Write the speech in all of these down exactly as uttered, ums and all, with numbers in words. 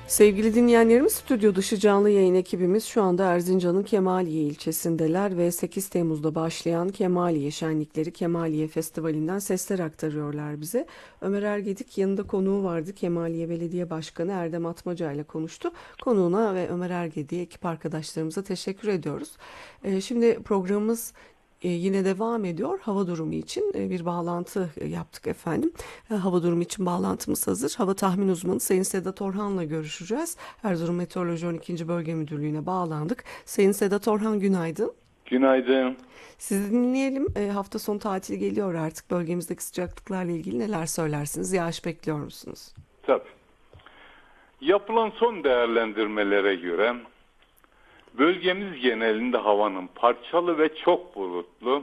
Sevgili dinleyenlerimiz, stüdyo dışı canlı yayın ekibimiz şu anda Erzincan'ın Kemaliye ilçesindeler ve sekiz Temmuz'da başlayan Kemaliye Şenlikleri Kemaliye Festivali'nden sesler aktarıyorlar bize. Ömer Ergedik yanında konuğu vardı. Kemaliye Belediye Başkanı Erdem Atmaca ile konuştu. Konuğuna ve Ömer Ergedik'e, ekip arkadaşlarımıza teşekkür ediyoruz. Ee, şimdi programımız E, yine devam ediyor. Hava durumu için e, bir bağlantı e, yaptık efendim. E, hava durumu için bağlantımız hazır. Hava tahmin uzmanı Sayın Sedat Orhan'la görüşeceğiz. Erzurum Meteoroloji on ikinci. Bölge Müdürlüğü'ne bağlandık. Sayın Sedat Orhan, günaydın. Günaydın. Sizi dinleyelim. E, hafta sonu tatili geliyor artık. Bölgemizdeki sıcaklıklarla ilgili neler söylersiniz? Yağış bekliyor musunuz? Tabii. Yapılan son değerlendirmelere göre bölgemiz genelinde havanın parçalı ve çok bulutlu,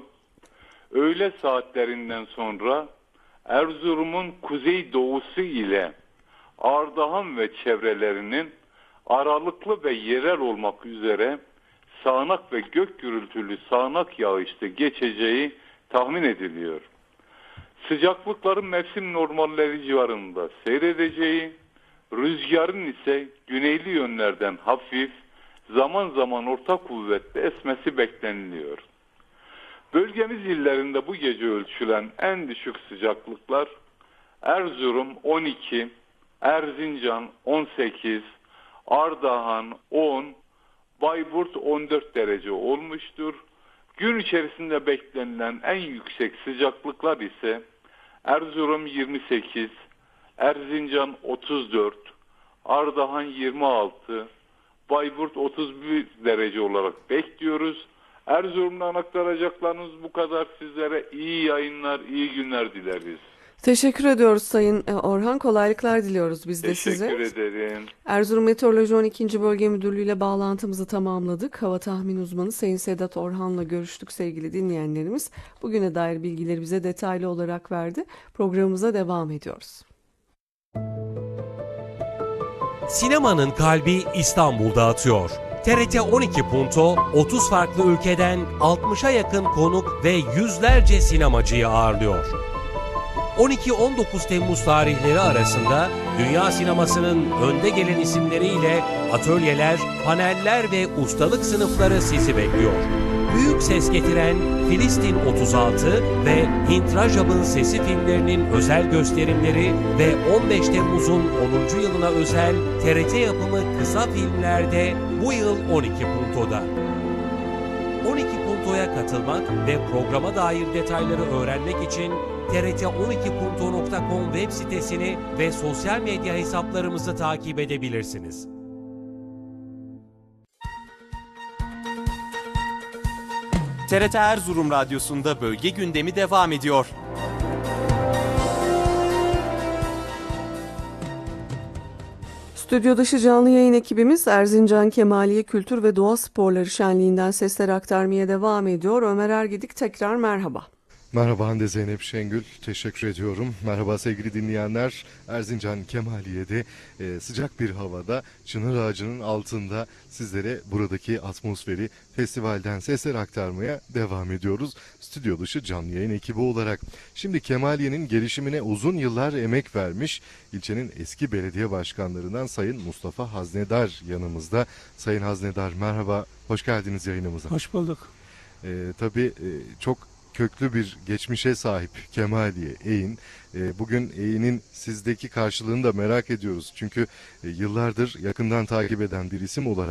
öğle saatlerinden sonra Erzurum'un kuzeydoğusu ile Ardahan ve çevrelerinin aralıklı ve yerel olmak üzere sağanak ve gök gürültülü sağanak yağışlı geçeceği tahmin ediliyor. Sıcaklıkların mevsim normalleri civarında seyredeceği, rüzgarın ise güneyli yönlerden hafif, zaman zaman orta kuvvetli esmesi bekleniliyor. Bölgemiz illerinde bu gece ölçülen en düşük sıcaklıklar Erzurum on iki, Erzincan on sekiz, Ardahan on, Bayburt on dört derece olmuştur. Gün içerisinde beklenilen en yüksek sıcaklıklar ise Erzurum yirmi sekiz, Erzincan otuz dört, Ardahan yirmi altı, Bayburt otuz bir derece olarak bekliyoruz. Erzurum'dan aktaracaklarınız bu kadar. Sizlere iyi yayınlar, iyi günler dileriz. Teşekkür ediyoruz Sayın Orhan. Kolaylıklar diliyoruz biz de Teşekkür size. Teşekkür ederim. Erzurum Meteoroloji on ikinci. Bölge Müdürlüğü ile bağlantımızı tamamladık. Hava tahmin uzmanı Sayın Sedat Orhan'la görüştük sevgili dinleyenlerimiz. Bugüne dair bilgileri bize detaylı olarak verdi. Programımıza devam ediyoruz. Sinemanın kalbi İstanbul'da atıyor. T R T on iki Punto otuz farklı ülkeden altmışa yakın konuk ve yüzlerce sinemacıyı ağırlıyor. on iki on dokuz Temmuz tarihleri arasında dünya sinemasının önde gelen isimleriyle atölyeler, paneller ve ustalık sınıfları sizi bekliyor. Büyük ses getiren Filistin otuz altı ve Hint Rajab'ın Sesi filmlerinin özel gösterimleri ve on beş Temmuz'un onuncu yılına özel T R T yapımı kısa filmlerde bu yıl on iki Punto'da. on iki Punto'ya katılmak ve programa dair detayları öğrenmek için T R T on iki punto nokta com web sitesini ve sosyal medya hesaplarımızı takip edebilirsiniz. T R T Erzurum Radyosu'nda bölge gündemi devam ediyor. Stüdyo dışı canlı yayın ekibimiz Erzincan Kemaliye Kültür ve Doğa Sporları Şenliği'nden sesler aktarmaya devam ediyor. Ömer Ergedik, tekrar merhaba. Merhaba Hande Zeynep Şengül, teşekkür ediyorum. Merhaba sevgili dinleyenler. Erzincan Kemaliye'de e, sıcak bir havada çınar ağacının altında sizlere buradaki atmosferi, festivalden sesler aktarmaya devam ediyoruz. Stüdyo dışı canlı yayın ekibi olarak. Şimdi Kemaliye'nin gelişimine uzun yıllar emek vermiş ilçenin eski belediye başkanlarından Sayın Mustafa Haznedar yanımızda. Sayın Haznedar merhaba, hoş geldiniz yayınımıza. Hoş bulduk. E, tabii e, çok köklü bir geçmişe sahip Kemaliye, Eğin. Bugün Eğin'in sizdeki karşılığını da merak ediyoruz. Çünkü yıllardır yakından takip eden bir isim olarak